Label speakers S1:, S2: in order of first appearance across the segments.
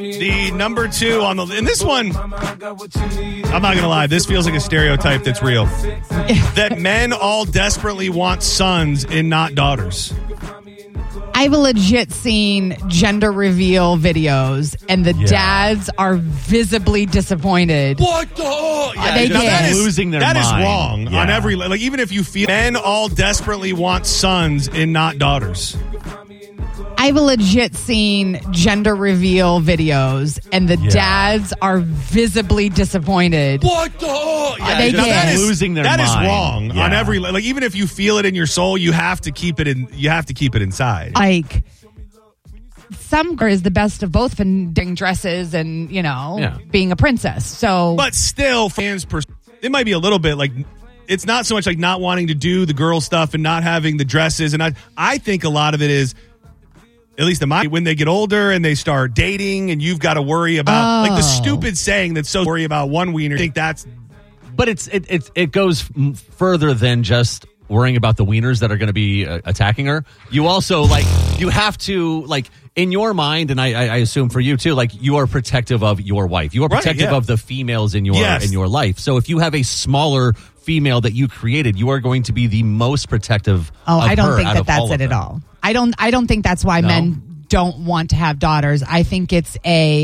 S1: The number 2 on the, and this one, I'm not going to lie, this feels like a stereotype that's real. That men all desperately want sons and not daughters.
S2: I've legit seen gender reveal videos, and the dads are visibly disappointed.
S1: What the? Yeah,
S2: they get
S3: losing their mind.
S1: That is wrong on every, like, even if you feel men all desperately want sons and not daughters.
S2: I've legit seen gender reveal videos, and the dads are visibly disappointed.
S1: What the? Yeah,
S2: they get
S1: that is
S3: losing their
S1: mind. That is wrong on every, like, even if you feel it in your soul, you have to keep it in. You have to keep it inside.
S2: Like, some girl is the best of both, and doing dresses and being a princess. So,
S1: but still, fans, it might be a little bit like. It's not so much like not wanting to do the girl stuff and not having the dresses, and I think a lot of it is. At least in my, when they get older and they start dating and you've got to worry about like the stupid saying that's so worry about one wiener. I think that's,
S3: but it goes further than just worrying about the wieners that are going to be attacking her. You also you have to in your mind, and I assume for you too, you are protective of your wife. You are protective of the females in your life. So if you have a smaller female that you created, you are going to be the most protective.
S2: Oh,
S3: of
S2: I don't
S3: her
S2: think
S3: out
S2: that's
S3: of
S2: it at all. I don't think that's why men don't want to have daughters. I think it's a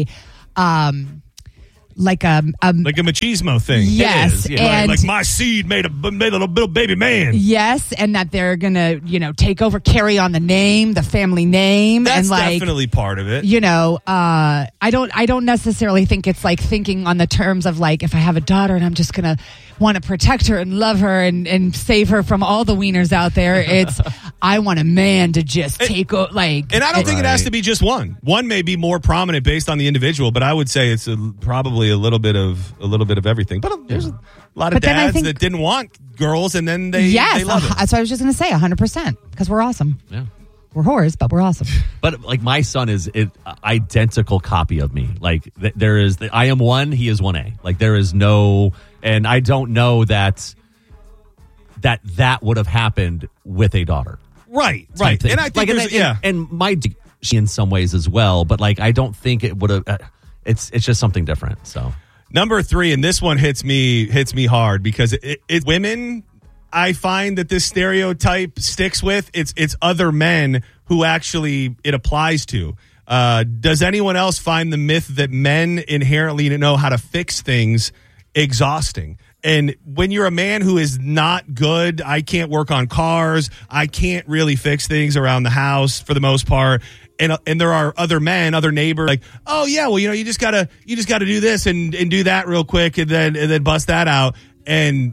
S2: like a
S1: machismo thing.
S2: Yes,
S3: it is,
S2: and
S1: like my seed made a little baby man.
S2: Yes, and that they're gonna take over, carry on the family name.
S1: That's
S2: and
S1: definitely part of it.
S2: I don't necessarily think it's like thinking on the terms of if I have a daughter and I'm just gonna want to protect her and love her and save her from all the wieners out there. It's I want a man to just take over. And
S1: I don't think it has to be just one. One may be more prominent based on the individual, but I would say it's probably a little bit of everything. But there's a lot of dads that didn't want girls, and then they love it.
S2: That's what I was just going to say. 100%, because we're awesome.
S3: Yeah.
S2: We're whores, but we're awesome.
S3: But my son is an identical copy of me. There is, I am 1, he is 1A. There is no, and I don't know that would have happened with a daughter.
S1: Right.
S3: And I think and my in some ways as well, but I don't think it would have. It's just something different. So
S1: number 3, and this one hits me hard because it's women. I find that this stereotype sticks with it's other men who actually it applies to. Does anyone else find the myth that men inherently know how to fix things exhausting? And when you're a man who is not good, I can't work on cars, I can't really fix things around the house for the most part. And there are other men, other neighbors, oh yeah, well you just gotta do this and do that real quick and then bust that out. And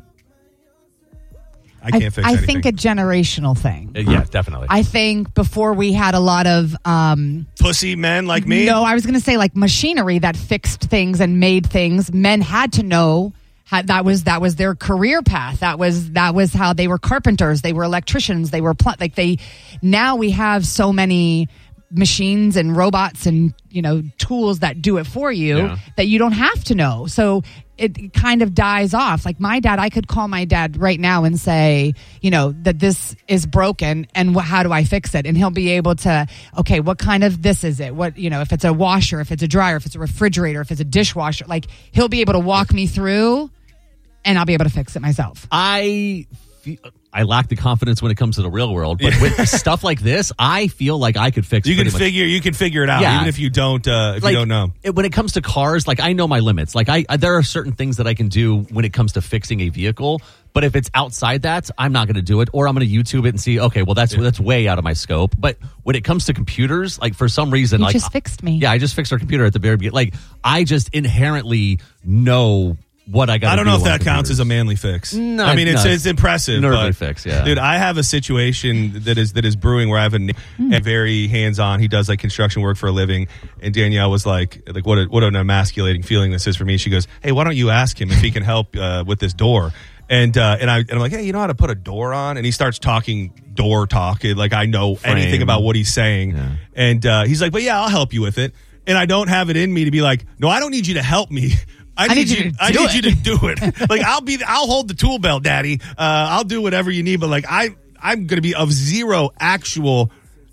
S1: I can't fix anything.
S2: I think a generational thing.
S3: Yeah, definitely.
S2: I think before we had a lot of
S1: pussy men like me.
S2: No, I was going to say machinery that fixed things and made things. Men had to know. That was their career path. That was how they were carpenters. They were electricians. They were now we have so many machines and robots and tools that do it for you that you don't have to know. So it kind of dies off. My dad, I could call my dad right now and say, that this is broken and how do I fix it? And he'll be able to, okay, what kind of this is it? What, if it's a washer, if it's a dryer, if it's a refrigerator, if it's a dishwasher, he'll be able to walk me through and I'll be able to fix it myself.
S3: I lack the confidence when it comes to the real world, but with stuff like this, I feel like I could fix. You can
S1: figure it out, even if you don't. If you don't know,
S3: when it comes to cars, I know my limits. There are certain things that I can do when it comes to fixing a vehicle. But if it's outside that, I'm not going to do it, or I'm going to YouTube it and see. Okay, well that's way out of my scope. But when it comes to computers, for some reason,
S2: you just fixed me.
S3: Yeah, I just fixed our computer at the very beginning. I just inherently know what I got. I
S1: don't know if that counts as a manly fix.
S3: No,
S1: I mean it's impressive.
S3: Nerdy fix, yeah.
S1: Dude, I have a situation that is brewing where I have a very hands-on. He does construction work for a living, and Danielle was like what an emasculating feeling this is for me. She goes, "Hey, why don't you ask him if he can help with this door?" And I'm like, "Hey, you know how to put a door on?" And he starts talking door talk, I know anything about what he's saying. Yeah. And he's like, "But yeah, I'll help you with it." And I don't have it in me to be like, "No, I don't need you to help me. I need you to do it. I'll hold the tool belt, Daddy. I'll do whatever you need, but I'm going to be of zero actual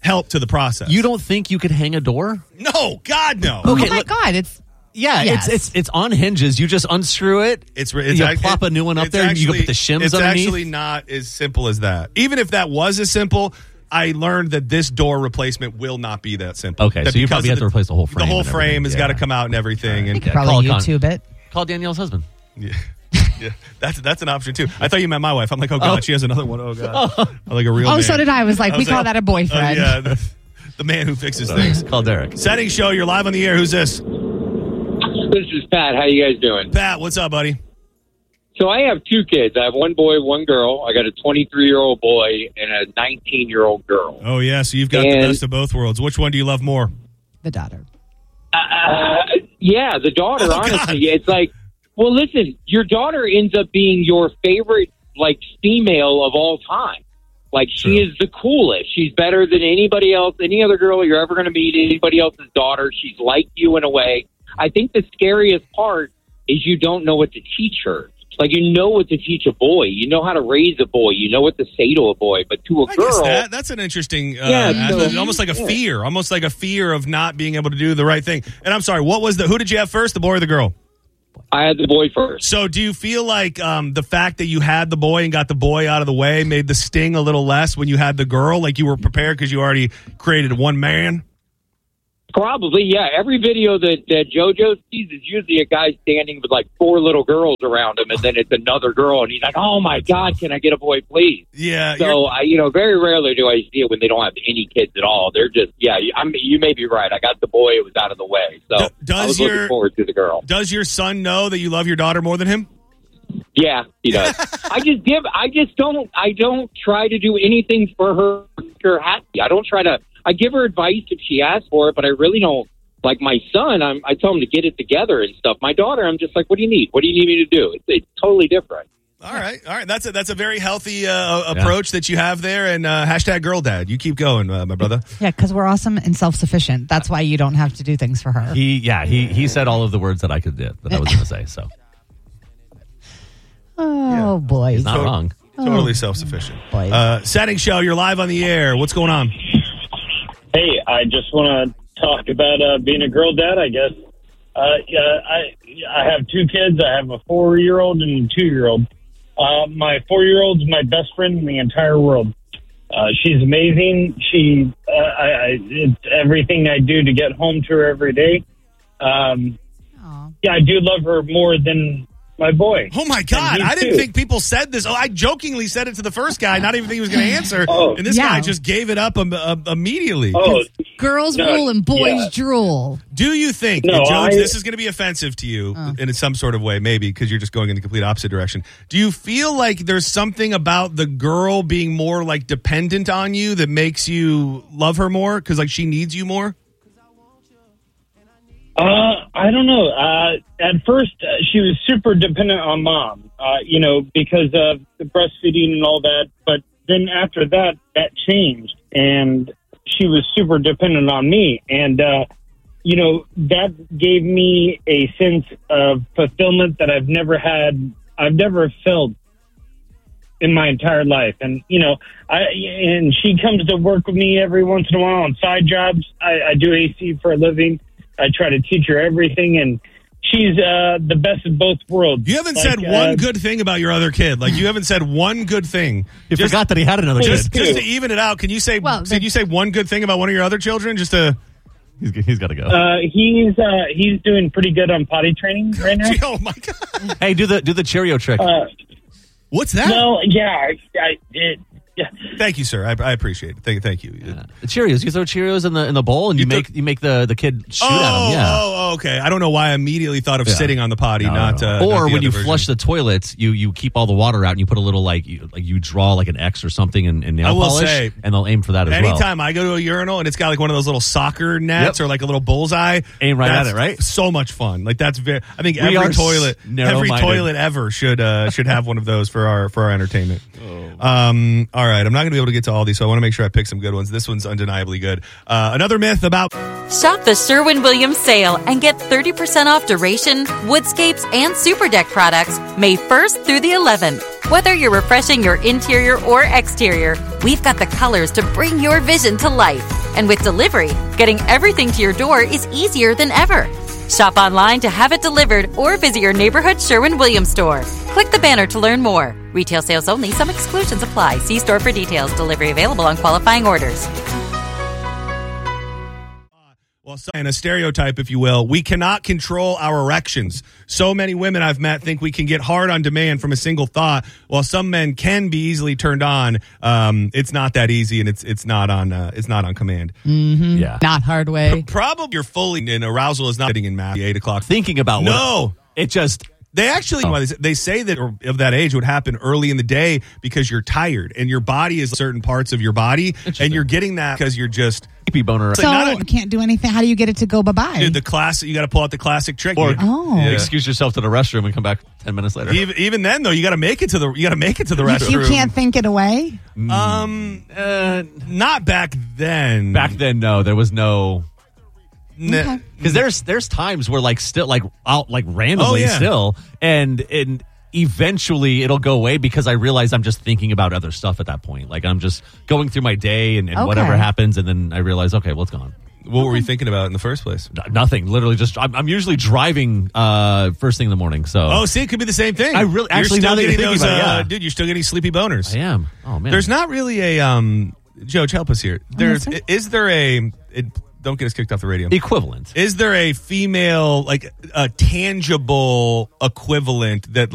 S1: help to the process.
S3: You don't think you could hang a door?
S1: No, God, no.
S3: Okay,
S2: Oh my
S3: look-
S2: God,
S3: It's on hinges. You just unscrew it. You plop a new one up there, and you go put the shims
S1: it's
S3: underneath.
S1: It's actually not as simple as that. Even if that was as simple, I learned that this door replacement will not be that simple.
S3: Okay,
S1: that
S3: so you
S1: because
S3: probably have to replace the whole frame.
S1: The whole
S3: and
S1: frame
S3: everything.
S1: has got to come out and everything.
S2: You
S1: And
S2: could probably
S3: call
S2: YouTube it.
S3: Call Danielle's husband.
S1: yeah. Yeah, that's an option too. I thought you meant my wife. I'm like, oh God, she has another one. Oh God, I'm like a real.
S2: Oh,
S1: man.
S2: so did I. I was like, we call that a boyfriend.
S1: Yeah, the man who fixes things.
S3: Call Derek.
S1: Setting show. You're live on the air. Who's this?
S4: This is Pat. How you guys doing?
S1: Pat, what's up, buddy?
S4: So I have two kids. I have one boy, one girl. I got a 23-year-old boy and a 19-year-old girl.
S1: Oh yeah, so you've got the best of both worlds. Which one do you love more?
S2: The daughter.
S4: Yeah, the daughter,
S1: Oh,
S4: honestly.
S1: God.
S4: It's like, well, listen, your daughter ends up being your favorite, like, female of all time. Like, she is the coolest. She's better than anybody else, any other girl you're ever going to meet, anybody else's daughter. She's like you in a way. I think the scariest part is you don't know what to teach her. Like, you know what to teach a boy. You know how to raise a boy. You know what to say to a boy. But to a
S1: I guess
S4: girl...
S1: that's an interesting,
S4: so-
S1: almost like a fear, almost like a fear of not being able to do the right thing. And I'm sorry, who did you have first, the boy or the girl?
S4: I had the boy first.
S1: So do you feel like the fact that you had the boy and got the boy out of the way made the sting a little less when you had the girl? Like you were prepared because you already created one man?
S4: Probably, yeah. Every video that JoJo sees is usually a guy standing with like four little girls around him, and then it's another girl, and he's like, "Oh my God, can I get a boy, please?"
S1: Yeah.
S4: So very rarely do I see it when they don't have any kids at all. They're just, you may be right. I got the boy; it was out of the way. So I was looking forward to the girl.
S1: Does your son know that you love your daughter more than him?
S4: Yeah, he does. I don't try to do anything for her to make her happy. I give her advice if she asks for it, but I really don't. Like my son, I tell him to get it together and stuff. My daughter, I'm just like, what do you need? What do you need me to do? It's totally different.
S1: All right. That's a very healthy approach that you have there. And hashtag girl dad. You keep going, my brother.
S2: Yeah, because we're awesome and self-sufficient. That's why you don't have to do things for her.
S3: He said all of the words that I was going to say. So
S2: Oh, boy.
S3: he's not wrong.
S1: Totally self-sufficient.
S2: Boy.
S1: Setting show. You're live on the air. What's going on?
S5: Hey, I just want to talk about being a girl dad, I guess. I have two kids. I have a 4-year-old and a 2-year-old. My 4-year-old's my best friend in the entire world. She's amazing. It's everything I do to get home to her every day. I do love her more than my boy.
S1: Oh, my God.
S5: And he
S1: I didn't
S5: too.
S1: think people said this. Oh, I jokingly said it to the first guy, not even think he was going to answer. And this guy just gave it up immediately.
S5: Oh,
S2: Girls
S5: No,
S2: rule and boys
S5: yeah.
S2: drool.
S1: Do you think,
S5: No,
S1: and Jones,
S5: I-
S1: this is going to be offensive to you in some sort of way, maybe, because you're just going in the complete opposite direction. Do you feel like there's something about the girl being more like dependent on you that makes you love her more? Because like she needs you more?
S5: I don't know. At first, she was super dependent on mom, because of the breastfeeding and all that. But then after that changed, and she was super dependent on me. And, that gave me a sense of fulfillment that I've never felt in my entire life. And, and she comes to work with me every once in a while on side jobs. I do AC for a living. I try to teach her everything, and she's the best of both worlds.
S1: You haven't said one good thing about your other kid. Like you haven't said one good thing.
S3: You forgot that he had another kid.
S1: Just to even it out, can you say one good thing about one of your other children? Just to
S3: He's got to go.
S5: He's doing pretty good on potty training right now.
S1: Oh my God.
S3: Hey, do the Cheerio trick.
S1: What's that?
S5: No, yeah, yeah.
S1: Thank you, sir. I appreciate it. Thank you.
S3: The Cheerios. You throw Cheerios in the bowl and you make the kid shoot at him. Yeah.
S1: Oh, okay. I don't know why I immediately thought of sitting on the potty, not
S3: or
S1: the
S3: when you
S1: other
S3: flush
S1: version.
S3: the toilets, you keep all the water out and you put a little you draw like an X or something in nail
S1: I will
S3: polish,
S1: say,
S3: and they'll aim for that as well.
S1: Anytime I go to a urinal and it's got like one of those little soccer nets or like a little bullseye,
S3: Aim right
S1: that's
S3: at it, right?
S1: So much fun. Like that's very. I think
S3: We are
S1: every toilet
S3: narrow-minded.
S1: ever should have one of those for our entertainment. All right, I'm not going to be able to get to all these, so I want to make sure I pick some good ones. This one's undeniably good. Another myth about
S6: Shop the Sherwin-Williams sale and get 30% off Duration, Woodscapes, and Super Deck products May 1st through the 11th. Whether you're refreshing your interior or exterior, we've got the colors to bring your vision to life. And with delivery, getting everything to your door is easier than ever. Shop online to have it delivered or visit your neighborhood Sherwin-Williams store. Click the banner to learn more. Retail sales only. Some exclusions apply. See store for details. Delivery available on qualifying orders.
S1: Well, and a stereotype, if you will, we cannot control our erections. So many women I've met think we can get hard on demand from a single thought, while some men can be easily turned on. It's not that easy, and it's not on command.
S2: Mm-hmm.
S3: Yeah.
S2: Not hard way.
S1: Probably you're fully in arousal is not sitting in math. 8 o'clock.
S3: Thinking about
S1: No.
S3: it just
S1: They actually, they say that of that age would happen early in the day because you're tired and your body is certain parts of your body, and you're getting that because you're just
S3: creepy boner.
S2: So you can't do anything. How do you get it to go bye-bye?
S1: dude, the classic. You got to pull out the classic trick.
S3: Or
S1: dude.
S3: excuse yourself to the restroom and come back 10 minutes later.
S1: Even then, though, you got to make it to the restroom.
S2: You can't think it away?
S1: Not back then.
S3: Back then, no, there was no.
S2: Okay.
S3: Because there's times where still out randomly still, and eventually it'll go away because I realize I'm just thinking about other stuff at that point. Like I'm just going through my day and whatever happens, and then I realize, okay, well, it's gone.
S1: What were we thinking about in the first place?
S3: Nothing. Literally, just I'm usually driving first thing in the morning. So
S1: see, it could be the same thing.
S3: I really actually now that you're thinking about it,
S1: dude, you're still getting sleepy boners.
S3: I am. Oh man,
S1: There's not really a Joe, help us here. Is there a don't get us kicked off the radio.
S3: equivalent.
S1: Is there a female, like a tangible equivalent that